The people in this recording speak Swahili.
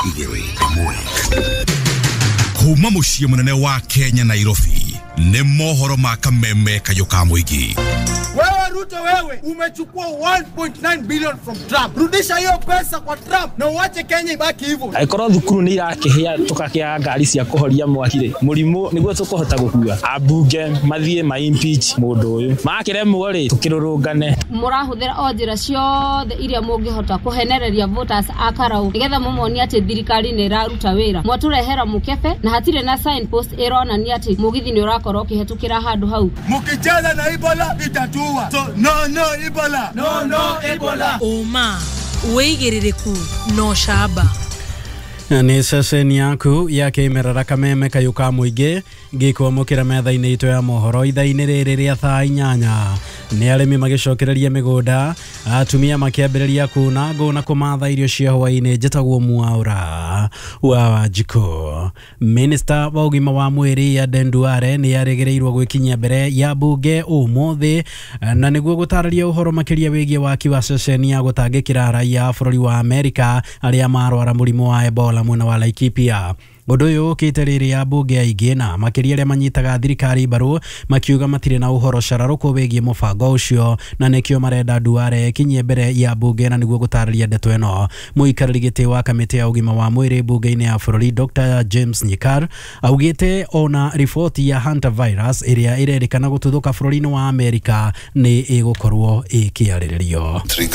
Kuma muciĩ munene wa Kenya Nairobi nĩ mohoro ma kameme kayoka muigi. Wewe Ruto, wewe umechukua 1.9 billion from Trump. Rudisha hiyo pesa kwa Trump na uache Kenya ibaki hivyo. Aikoro thukuru ni irakihia tukakia ngari cia kuhoria mwakire murimu niguo tukuhota gukua abunge mathie ma impeach mundu uyu makiremwo ri tukirurungane murahuthira onjira ciothe iria mungihota kuhenereria voters akarau nigetha mumoni ati thirikari ni iraruta wira mwaturehera mukebe na hatire na signpost ironania ati mugithi ni urakorwo kihetukira handu hau mukicheza na Ebola itatua. So no Ebola, no Ebola. Oma uigiririku no shaba ni seseni yaku ya kimerera kameme kayuka muige gikwamukira metha-ini itu ya mohoro itha-ini riri ria thaa 8 ni arimi magicokereria migunda atumia makiambiriria kuna nguna kumatha irio cia hwaini njitagwo Mwaura wa Wanjiko. Minister wa ugima wa mwiri ya Denduare ni yaregereirwo gwikinyia mbere ya bunge umuthi na niguo gutararia uhoro makiria wigie waki wa seseni ya gutangikira raia bururi wa Amerika aria marwara murimu wa Ebola mwena wa Laikipia. Undu uyu ukite riri ya bunge aingĩ na makiria aria manyitaga thirikari mbaru makiuga matire na uhoro cararuku wigie mubango ucio na nikio marenda Duare kinyie mbere ya bunge na niguo gutararia ndeto eno. Muikarĩri gĩtĩ wa kamĩtĩ ya ugima wa mwĩrĩ bunge-inĩ ya bũrũri Dr. James Nyikar augite ona riboti ya Hunter virus iria irerikana gũtuthũka bũrũri-inĩ wa Amerika ni igukorwo ikiarĩrĩrio.